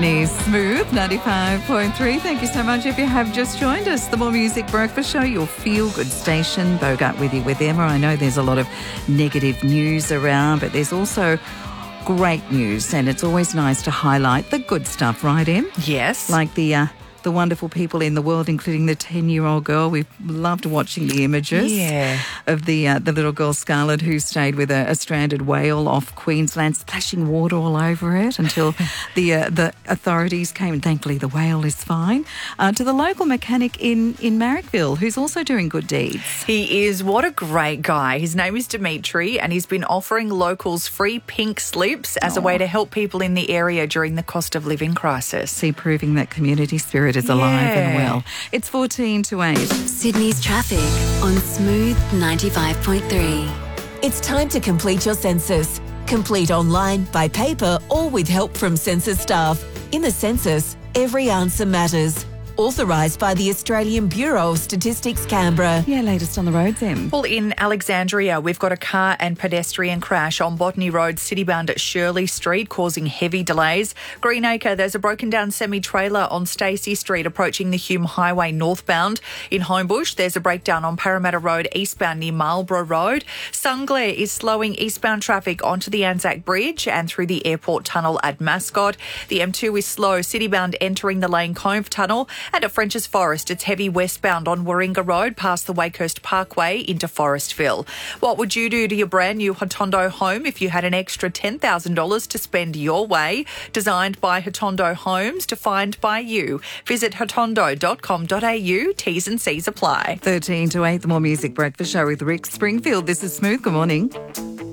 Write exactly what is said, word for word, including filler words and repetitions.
Smooth ninety-five point three. Thank you so much if you have just joined us. The More Music Breakfast Show, your feel-good station. Bogart with you with Emma. I know there's a lot of negative news around, but there's also great news, and it's always nice to highlight the good stuff, right, Em? Yes. Like the uh, the wonderful people in the world, including the ten-year-old girl. We've loved watching the images Yeah. of the uh, the little girl Scarlett, who stayed with a, a stranded whale off Queensland, splashing water all over it until the uh, the authorities came. And thankfully, the whale is fine. Uh, to the local mechanic in in Marrickville, who's also doing good deeds. He is. What a great guy. His name is Dimitri, and he's been offering locals free pink slips as a way to help people in the area during the cost of living crisis. See, proving that community spirit is alive and Yeah. well. It's fourteen to eight. Sydney's traffic on Smooth ninety-five point three. It's time to complete your census. Complete online, by paper, or with help from census staff. In the census, every answer matters. Authorised by the Australian Bureau of Statistics, Canberra. Yeah, latest on the roads, Em. Well, in Alexandria, we've got a car and pedestrian crash on Botany Road, citybound at Shirley Street, causing heavy delays. Greenacre, there's a broken down semi-trailer on Stacey Street approaching the Hume Highway northbound. In Homebush, there's a breakdown on Parramatta Road eastbound near Marlborough Road. Sunglare is slowing eastbound traffic onto the Anzac Bridge and through the airport tunnel at Mascot. The M two is slow, citybound entering the Lane Cove tunnel. And at French's Forest, it's heavy westbound on Warringah Road past the Wakehurst Parkway into Forestville. What would you do to your brand new Hotondo home if you had an extra ten thousand dollars to spend your way? Designed by Hotondo Homes, defined by you. Visit hotondo dot com dot a u. T's and C's apply. thirteen to eight, the More Music Breakfast Show with Rick Springfield. This is Smooth. Good morning.